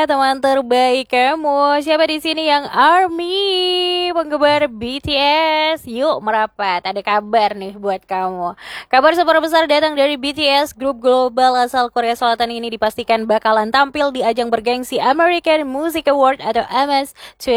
Teman terbaik kamu, siapa di sini yang ARMY, penggemar BTS? Yuk merapat, ada kabar nih buat kamu. Kabar super besar datang dari BTS, grup global asal Korea Selatan ini dipastikan bakalan tampil di ajang bergengsi American Music Award atau AMAS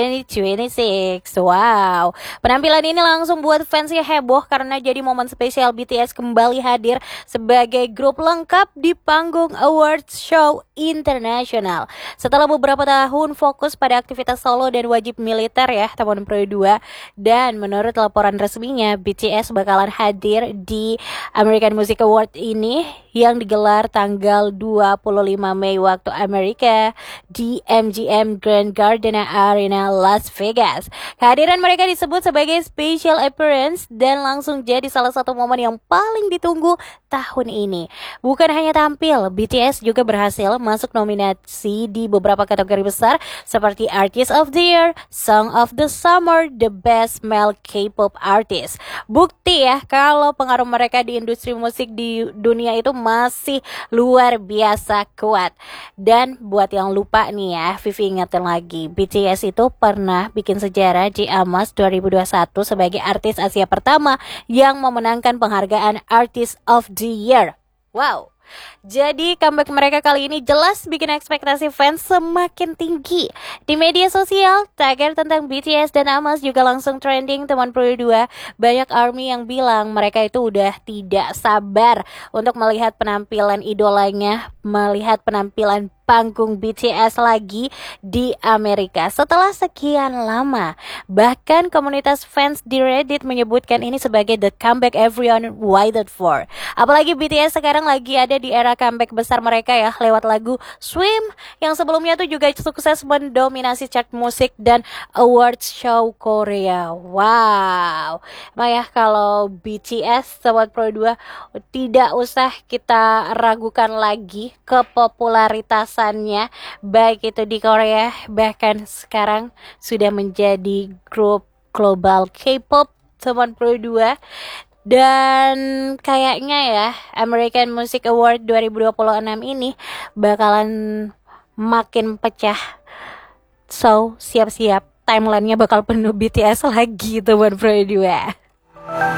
2026. Wow, penampilan ini langsung buat fansnya heboh karena jadi momen spesial BTS kembali hadir sebagai grup lengkap di panggung awards show internasional. Setelah beberapa tahun fokus pada aktivitas solo dan wajib militer ya teman Pro 2, dan menurut laporan resminya BTS bakalan hadir di American Music Award ini yang digelar tanggal 25 Mei waktu Amerika di MGM Grand Garden Arena Las Vegas. Kehadiran mereka disebut sebagai special appearance dan langsung jadi salah satu momen yang paling ditunggu tahun ini. Bukan hanya tampil, BTS juga berhasil masuk nominasi di beberapa kategori besar seperti Artist of the Year, Song of the Summer, The Best Male K-pop Artist. Bukti ya kalau pengaruh mereka di industri musik di dunia itu masih luar biasa kuat. Dan buat yang lupa nih ya, Vivi ingetin lagi, BTS itu pernah bikin sejarah di AMAS 2021 sebagai artis Asia pertama yang memenangkan penghargaan Artist of the Year. Wow. Jadi comeback mereka kali ini jelas bikin ekspektasi fans semakin tinggi. Di media sosial, tagar tentang BTS dan AMAS juga langsung trending teman Pro 2. Banyak ARMY yang bilang mereka itu udah tidak sabar untuk melihat penampilan idolanya, melihat penampilan panggung BTS lagi di Amerika setelah sekian lama. Bahkan komunitas fans di Reddit menyebutkan ini sebagai the comeback everyone waited for. Apalagi BTS sekarang lagi ada di era comeback besar mereka ya, lewat lagu Swim yang sebelumnya tuh juga sukses mendominasi chart musik dan awards show Korea. Wow. Nah ya, kalau BTS Sobat Pro 2 tidak usah kita ragukan lagi kepopularitasnya, baik itu di Korea, bahkan sekarang sudah menjadi grup global K-pop Sobat Pro 2. Dan kayaknya ya American Music Award 2026 ini bakalan makin pecah. So siap-siap, timelinenya bakal penuh BTS lagi teman Pro 2.